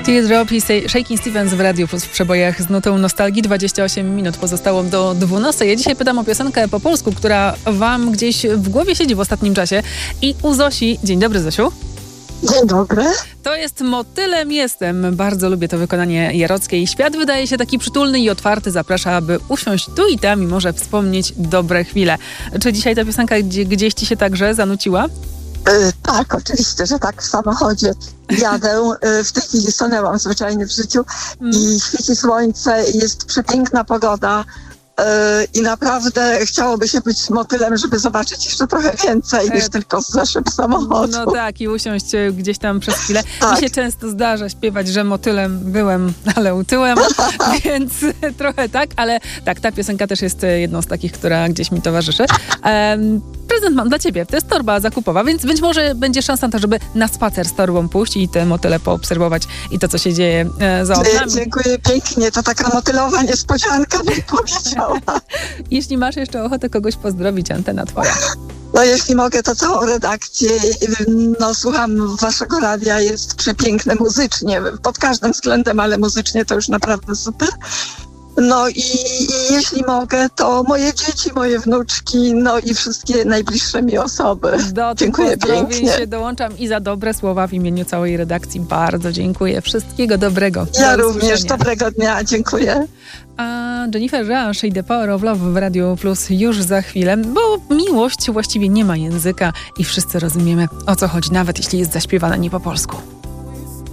Teardrop i Shaking Stevens w Radiu Plus w przebojach z nutą nostalgii. 28 minut pozostało do 12. Ja dzisiaj pytam o piosenkę po polsku, która wam gdzieś w głowie siedzi w ostatnim czasie. I u Zosi. Dzień dobry, Zosiu. Dzień dobry. To jest Motylem jestem. Bardzo lubię to wykonanie Jarockiej. Świat wydaje się taki przytulny i otwarty. Zaprasza, aby usiąść tu i tam i może wspomnieć dobre chwile. Czy dzisiaj ta piosenka gdzieś ci się także zanuciła? Tak, oczywiście, że tak. W samochodzie jadę. W tej chwili stanęłam zwyczajnie w życiu i świeci słońce, jest przepiękna pogoda. I naprawdę chciałoby się być motylem, żeby zobaczyć jeszcze trochę więcej niż tylko za szyb samochodu. No tak, i usiąść gdzieś tam przez chwilę. Tak. Mi się często zdarza śpiewać, że motylem byłem, ale utyłem, więc trochę tak, ale tak, ta piosenka też jest jedną z takich, która gdzieś mi towarzyszy. Prezent mam dla ciebie. To jest torba zakupowa, więc być może będzie szansa na to, żeby na spacer z torbą pójść i te motyle poobserwować i to, co się dzieje za oknami. Dziękuję pięknie. To taka motylowa niespodzianka, bym powiedziała. Jeśli masz jeszcze ochotę kogoś pozdrowić, antena twoja. No jeśli mogę, to całą redakcję. No słucham waszego radia, jest przepiękne muzycznie, pod każdym względem, ale muzycznie to już naprawdę super. No i jeśli mogę, to moje dzieci, moje wnuczki, no i wszystkie najbliższe mi osoby. Dziękuję pięknie. Się dołączam i za dobre słowa w imieniu całej redakcji bardzo dziękuję. Wszystkiego dobrego. Ja również. Dobrego dnia. Dziękuję. A Jennifer Rush i The Power of Love w Radiu Plus już za chwilę, bo miłość właściwie nie ma języka i wszyscy rozumiemy, o co chodzi, nawet jeśli jest zaśpiewana nie po polsku.